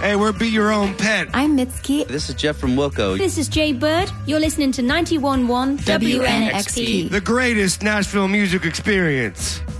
Hey, we're Be Your Own Pet. I'm Mitski. This is Jeff from Wilco. This is Jay Bird. You're listening to 91.1 WNXP. The greatest Nashville music experience.